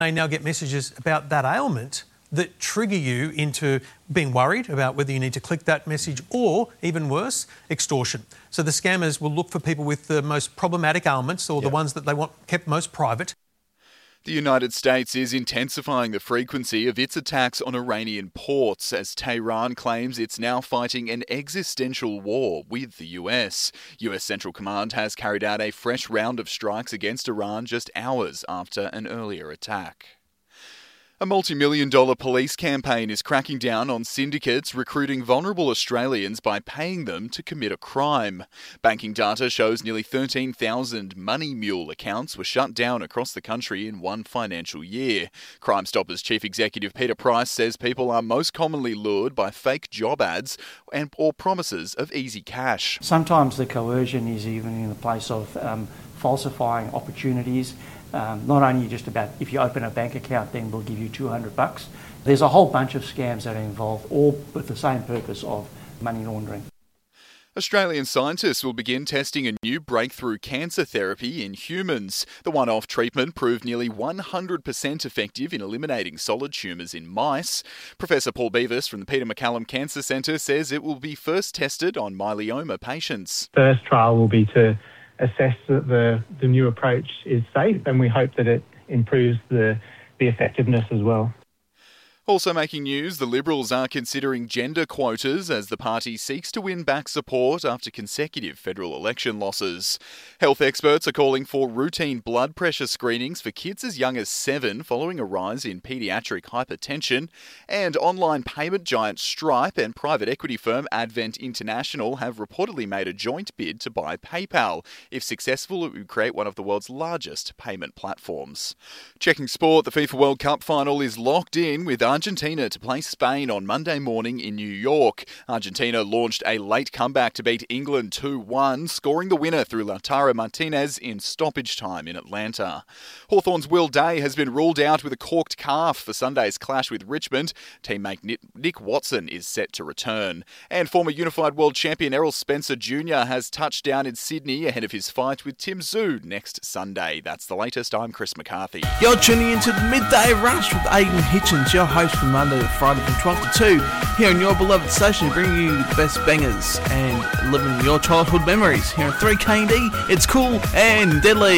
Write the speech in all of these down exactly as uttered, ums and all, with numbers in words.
They now get messages about that ailment that trigger you into being worried about whether you need to click that message or, even worse, extortion. So the scammers will look for people with the most problematic ailments or yep. the ones that they want kept most private. The United States is intensifying the frequency of its attacks on Iranian ports as Tehran claims it's now fighting an existential war with the U S. U S Central Command has carried out a fresh round of strikes against Iran just hours after an earlier attack. A multi-million dollar police campaign is cracking down on syndicates recruiting vulnerable Australians by paying them to commit a crime. Banking data shows nearly thirteen thousand Money Mule accounts were shut down across the country in one financial year. Crime Stoppers Chief Executive Peter Price says people are most commonly lured by fake job ads and or promises of easy cash. Sometimes the coercion is even in the place of um, falsifying opportunities. Um, not only just about if you open a bank account, then we'll give you two hundred bucks. There's a whole bunch of scams that are involved, all with the same purpose of money laundering. Australian scientists will begin testing a new breakthrough cancer therapy in humans. The one-off treatment proved nearly one hundred percent effective in eliminating solid tumours in mice. Professor Paul Beavis from the Peter MacCallum Cancer Centre says it will be first tested on myeloma patients. First trial will be to assess that the, the new approach is safe, and we hope that it improves the, the effectiveness as well. Also making news, the Liberals are considering gender quotas as the party seeks to win back support after consecutive federal election losses. Health experts are calling for routine blood pressure screenings for kids as young as seven following a rise in paediatric hypertension. And online payment giant Stripe and private equity firm Advent International have reportedly made a joint bid to buy PayPal. If successful, it would create one of the world's largest payment platforms. Checking sport, the FIFA World Cup final is locked in with Argentina to play Spain on Monday morning in New York. Argentina launched a late comeback to beat England two one, scoring the winner through Lautaro Martinez in stoppage time in Atlanta. Hawthorn's Will Day has been ruled out with a corked calf for Sunday's clash with Richmond. Teammate Nick Watson is set to return. And former Unified World Champion Errol Spencer Junior has touched down in Sydney ahead of his fight with Tim Tszyu next Sunday. That's the latest. I'm Chris McCarthy. You're tuning into the Midday Rush with Aidan Hitchens, your host from Monday to Friday from twelve to two, here on your beloved station, bringing you the best bangers and living your childhood memories. Here on three K D, it's cool and deadly.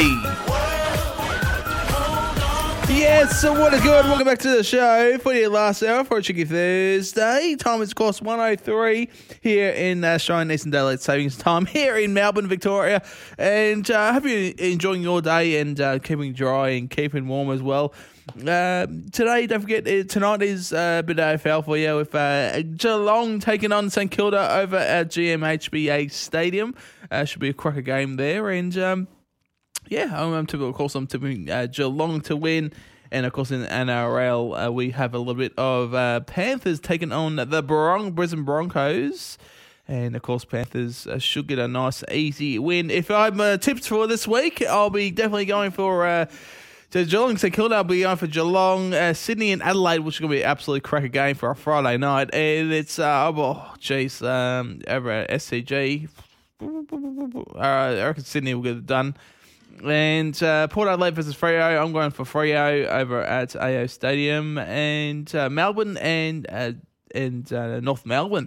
Yes, so what is good? Welcome back to the show for your last hour for a Cheeky Thursday. Time is, of course, one oh three here in Australian Eastern Daylight Savings Time here in Melbourne, Victoria. And I uh, hope you're enjoying your day and uh, keeping dry and keeping warm as well. Uh, today, don't forget, uh, tonight is uh, a bit of A F L for you with uh, Geelong taking on St Kilda over at G M H B A Stadium. Uh, should be a cracker game there. And um, yeah, I'm tipping, of course, I'm tipping uh, Geelong to win. And of course, in N R L, uh, we have a little bit of uh, Panthers taking on the Bron- Brisbane Broncos. And, of course, Panthers uh, should get a nice, easy win. If I'm uh, tips for this week, I'll be definitely going for Uh, So Geelong, St Kilda, I'll be going for Geelong, uh, Sydney and Adelaide, which is going to be an absolute cracker game for a Friday night. And it's, uh, oh, jeez, um, over at S C G. Uh, I reckon Sydney will get it done. And uh, Port Adelaide versus Freo, I'm going for Freo over at A O Stadium. And uh, Melbourne and uh, and uh, North Melbourne.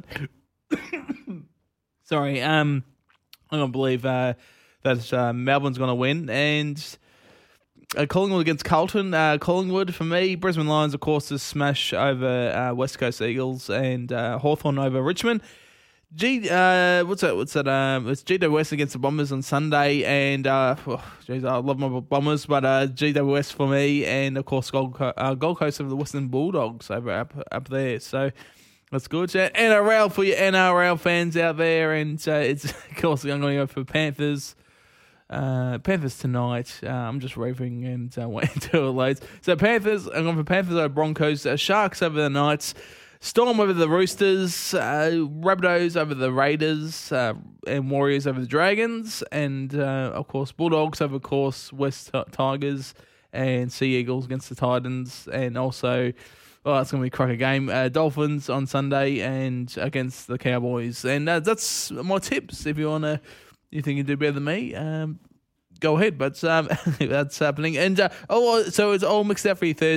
Sorry, um, I don't believe uh, that uh, Melbourne's going to win. And Uh, Collingwood against Carlton. Uh, Collingwood, for me, Brisbane Lions, of course, is smash over uh, West Coast Eagles, and uh, Hawthorn over Richmond. G, uh, what's that? What's that? Um, it's G W S against the Bombers on Sunday, and uh, oh, geez, I love my Bombers, but uh, G W S for me, and of course Gold, Co- uh, Gold Coast over the Western Bulldogs over up up there. So that's good. So N R L for your N R L fans out there, and uh, it's of course I'm going to go for Panthers. Uh, Panthers tonight. Uh, I'm just raving and uh, waiting until it loads. So Panthers, I'm going for Panthers over Broncos. Uh, Sharks over the Knights. Storm over the Roosters. Uh, Rabbitohs over the Raiders. Uh, and Warriors over the Dragons. And, uh, of course, Bulldogs over, of course, West Tigers. And Sea Eagles against the Titans. And also, oh, it's going to be a cracker game. Uh, Dolphins on Sunday and against the Cowboys. And uh, that's my tips if you want to. You think you do better than me? Um, go ahead. But um, that's happening. And uh, oh, so it's all mixed out for you Thursday.